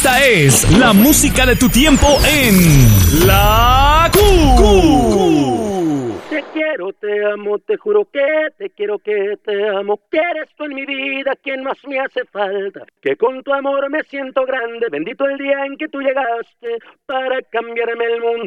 Esta es la música de tu tiempo en La Q. Te quiero, te amo, te juro que te quiero, que te amo, que eres tú en mi vida quien más me hace falta, que con tu amor me siento grande, bendito el día en que tú llegaste para cambiarme el mundo.